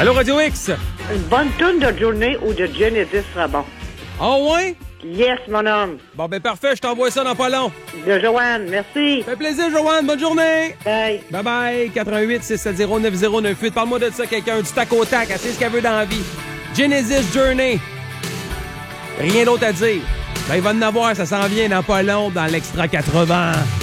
Allô, Radio X? Une bonne tourne de journée ou de Genesis sera bon. Ah ouais? Yes, mon homme. Bon, ben parfait, je t'envoie ça dans pas long. De Joanne, merci. Ça fait plaisir, Joanne. Bonne journée. Bye. Bye-bye. 88-670-9098. Parle-moi de ça, quelqu'un. Du tac au tac. Elle sait ce qu'elle veut dans la vie. Genesis Journey. Rien d'autre à dire. Ben, il va en avoir. Ça s'en vient dans pas long dans l'Extra 80.